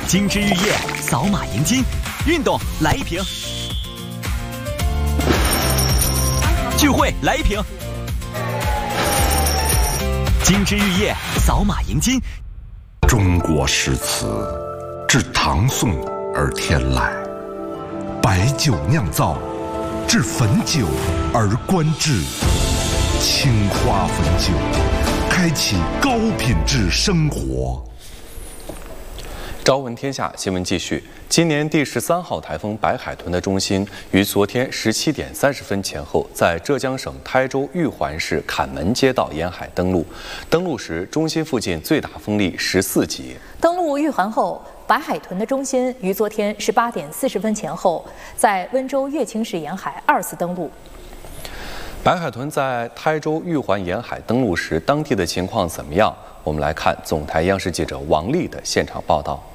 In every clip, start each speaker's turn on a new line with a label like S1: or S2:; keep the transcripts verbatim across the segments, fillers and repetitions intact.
S1: 精致浴液，扫码赢金。运动来一瓶，聚会来一瓶。精致浴液，扫码赢金。
S2: 中国诗词自唐宋而天来，白酒酿造，至汾酒而观致。青花汾酒，开启高品质生活。
S3: 朝闻天下新闻继续。今年第十三号台风白海豚的中心于昨天十七点三十分前后，在浙江省台州玉环市坎门街道沿海登陆。登陆时，中心附近最大风力十四级。
S4: 登陆玉环后，白海豚的中心于昨天十八点四十分前后，在温州乐清市沿海二次登陆。
S3: 白海豚在台州玉环沿海登陆时，当地的情况怎么样？我们来看总台央视记者王丽的现场报道。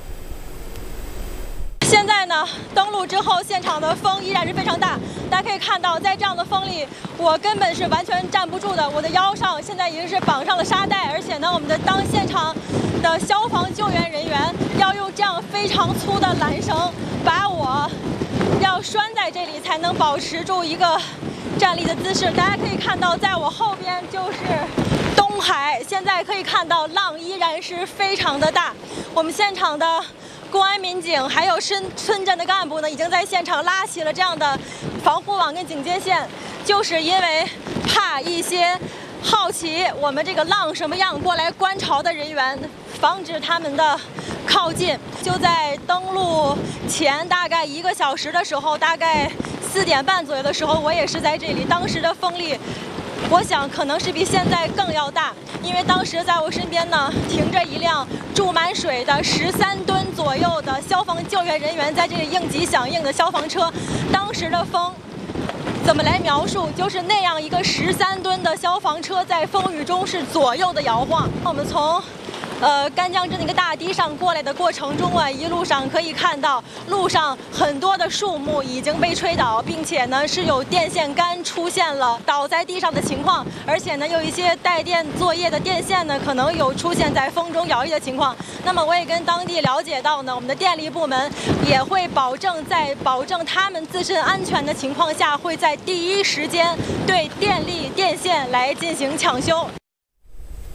S5: 现在呢，登陆之后，现场的风依然是非常大。大家可以看到，在这样的风里，我根本是完全站不住的。我的腰上现在已经是绑上了沙袋，而且呢，我们的当现场的消防救援人员要用这样非常粗的缆绳把我要拴在这里，才能保持住一个站立的姿势。大家可以看到，在我后边就是东海，现在可以看到浪依然是非常的大。我们现场的公安民警还有村村镇的干部呢，已经在现场拉起了这样的防护网跟警戒线，就是因为怕一些好奇我们这个浪什么样过来观潮的人员，防止他们的靠近。就在登陆前大概一个小时的时候，大概四点半左右的时候，我也是在这里，当时的风力我想可能是比现在更要大，因为当时在我身边呢停着一辆注满水的十三吨左右的消防救援人员在这里应急响应的消防车。当时的风怎么来描述？就是那样一个十三吨的消防车在风雨中是左右的摇晃。我们从呃，干江镇那个大堤上过来的过程中啊，一路上可以看到路上很多的树木已经被吹倒，并且呢是有电线杆出现了倒在地上的情况，而且呢有一些带电作业的电线呢可能有出现在风中摇曳的情况。那么我也跟当地了解到呢，我们的电力部门也会保证在保证他们自身安全的情况下，会在第一时间对电力电线来进行抢修。